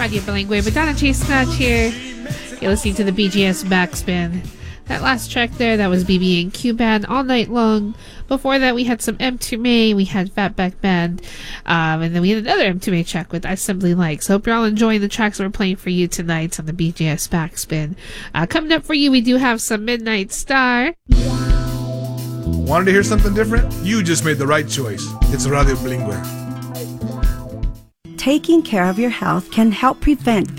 Radio Bilingüe, Madonna Chestnut here. You're listening to the BGS Backspin. That last track there, that was BB and Q Band, All Night Long. Before that, we had some M2May, we had Fatback Band, and then we had another M2May track with I Simply Like. So hope you're all enjoying the tracks we're playing for you tonight on the BGS Backspin. Coming up for you, we do have some Midnight Star. Wanted to hear something different? You just made the right choice. It's Radio Bilingüe. Taking care of your health can help prevent